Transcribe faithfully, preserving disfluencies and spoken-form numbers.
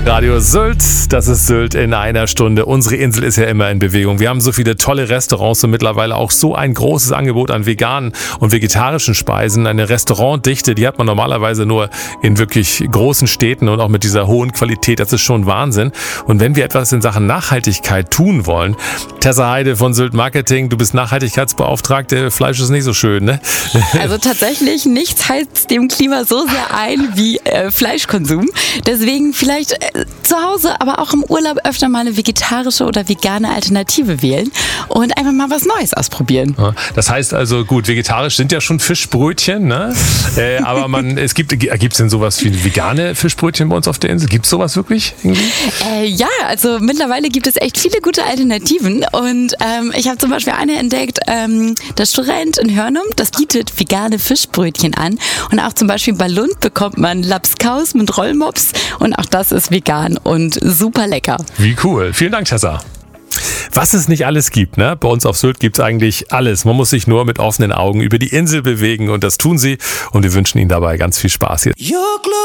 Radio Sylt, das ist Sylt in einer Stunde. Unsere Insel ist ja immer in Bewegung. Wir haben so viele tolle Restaurants und mittlerweile auch so ein großes Angebot an veganen und vegetarischen Speisen. Eine Restaurantdichte, die hat man normalerweise nur in wirklich großen Städten und auch mit dieser hohen Qualität. Das ist schon Wahnsinn. Und wenn wir etwas in Sachen Nachhaltigkeit tun wollen, Tessa Heide von Sylt Marketing, du bist Nachhaltigkeitsbeauftragte, Fleisch ist nicht so schön, ne? Also tatsächlich, nichts heizt dem Klima so sehr ein wie äh, Fleischkonsum. Deswegen vielleicht äh, zu Hause, aber auch im Urlaub öfter mal eine vegetarische oder vegane Alternative wählen und einfach mal was Neues ausprobieren. Ja, das heißt also, gut, vegetarisch sind ja schon Fischbrötchen, ne? äh, aber man, es gibt, gibt es denn sowas wie vegane Fischbrötchen bei uns auf der Insel? Gibt es sowas wirklich? Äh, ja, also mittlerweile gibt es echt viele gute Alternativen und ähm, ich habe zum Beispiel eine entdeckt, ähm, das Storent in Hörnum, das bietet vegane Fischbrötchen an und auch zum Beispiel bei Lund bekommt man Lapskaus mit Rollmops und auch das ist vegan und super lecker. Wie cool. Vielen Dank, Tessa. Was es nicht alles gibt, ne? Bei uns auf Sylt gibt es eigentlich alles. Man muss sich nur mit offenen Augen über die Insel bewegen und das tun sie und wir wünschen Ihnen dabei ganz viel Spaß hier.